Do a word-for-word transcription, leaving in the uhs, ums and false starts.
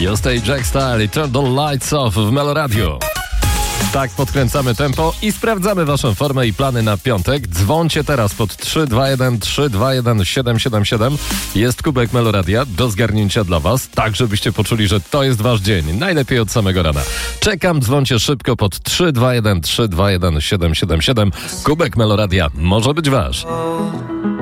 Jostay Jack Style i Turn the Lights Off w Meloradiu. Tak podkręcamy tempo i sprawdzamy waszą formę i plany na piątek. Dzwońcie teraz pod trzy dwa jeden trzy dwa jeden siedem siedem siedem. Jest kubek Meloradia do zgarnięcia dla was, tak żebyście poczuli, że to jest wasz dzień. Najlepiej od samego rana. Czekam, dzwońcie szybko pod trzy dwa jeden trzy dwa jeden siedem siedem siedem. Kubek Meloradia może być wasz.